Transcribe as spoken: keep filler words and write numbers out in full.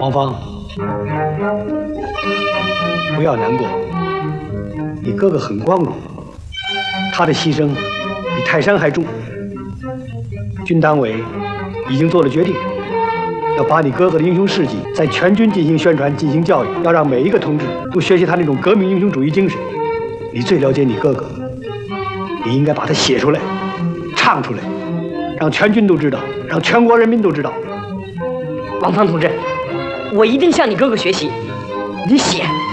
王芳，不要难过，你哥哥很光荣，他的牺牲比泰山还重。军党委已经做了决定，要把你哥哥的英雄事迹在全军进行宣传、进行教育，要让每一个同志都学习他那种革命英雄主义精神。你最了解你哥哥，你应该把它写出来、唱出来，让全军都知道，让全国人民都知道。 王芳同志，我一定向你哥哥学习。你写。